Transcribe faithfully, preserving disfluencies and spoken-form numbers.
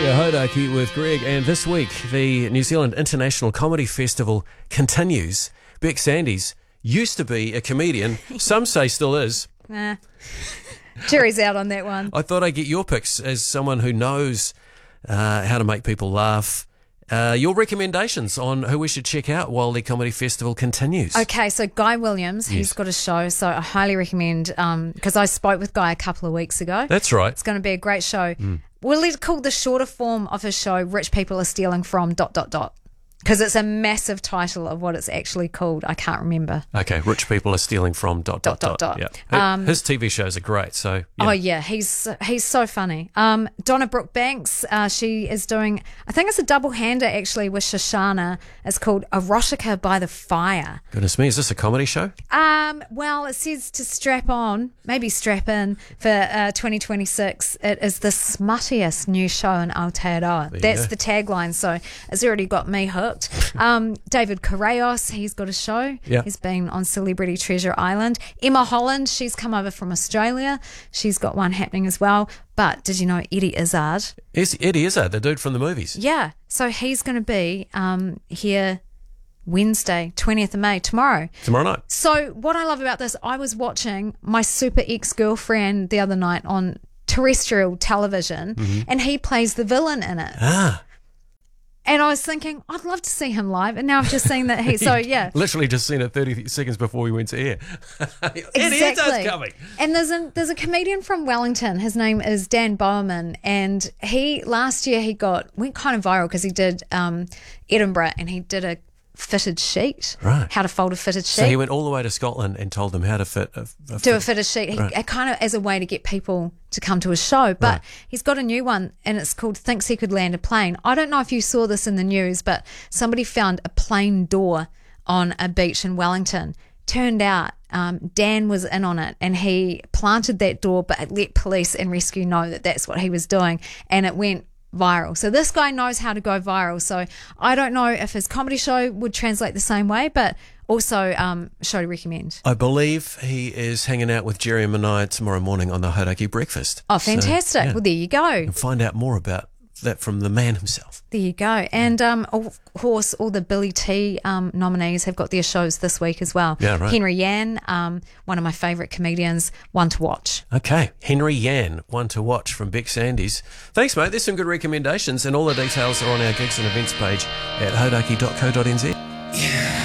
Yeah, Hodaki with Greg, and this week the New Zealand International Comedy Festival continues. Beck Sandys used to be a comedian, some say still is. Nah, jury's out on that one. I thought I'd get your picks as someone who knows uh, how to make people laugh. Uh, your recommendations on who we should check out while the comedy festival continues. Okay, so Guy Williams, Yes. he's got a show, so I highly recommend, because I spoke with Guy a couple of weeks ago. That's right. It's going to be a great show. Well, let's call the shorter form of his show Rich People Are Stealing From dot dot dot. Because it's a massive title of what it's actually called. I can't remember. Okay, rich people are stealing from dot dot Dot, dot. dot, Yeah. Um, His T V shows are great. So yeah. Oh, yeah, he's he's so funny. Um, Donna Brooke Banks, uh, she is doing, I think it's a double-hander actually with Shoshana. It's called Erotica by the Fire. Goodness me, is this a comedy show? Um, well, it says to strap on, maybe strap in for uh, twenty twenty-six. It is the smuttiest new show in Aotearoa. you That's go. the tagline, so it's already got me hooked. um, David Correos, he's got a show. Yeah. He's been on Celebrity Treasure Island. Emma Holland, she's come over from Australia. She's got one happening as well. But did you know Eddie Izzard? Yes, Eddie Izzard, the dude from the movies. Yeah, so he's going to be um, here Wednesday, twentieth of May, tomorrow. Tomorrow night. So what I love about this, I was watching my super ex-girlfriend the other night on terrestrial television, and he plays the villain in it. Ah. And I was thinking, I'd love to see him live, and now I've just seen that he. So yeah, Literally just seen it thirty seconds before we went to air. Eddie exactly. Izzard's coming. And there's a there's a comedian from Wellington. His name is Dan Bowerman, and he last year he got went kind of viral because he did um, Edinburgh, and he did a fitted sheet, Right. how to fold a fitted sheet. So he went all the way to Scotland and told them how to fit a, a do a fit- fitted sheet, he, Right. uh, kind of as a way to get people to come to his show. But Right. he's got a new one, and it's called Thinks He Could Land a Plane. I don't know if you saw this in the news, but somebody found a plane door on a beach in Wellington. Turned out um, Dan was in on it, and he planted that door, but it let police and rescue know that that's what he was doing, and it went viral. So this guy knows how to go viral. So I don't know if his comedy show would translate the same way, but also um, show to recommend. I believe he is hanging out with Jerry and Manai tomorrow morning on the Hodaki Breakfast. Oh, So, fantastic. yeah. Well, there you go. And find out more about that from the man himself. There you go. And um, of course, all the Billy T um, nominees have got their shows this week as well. Yeah, right. Henry Yan, um, one of my favourite comedians, one to watch. Okay, Henry Yan, one to watch from Beck Sandys. Thanks, mate. There's some good recommendations, and all the details are on our gigs and events page at hodaki dot co dot n z.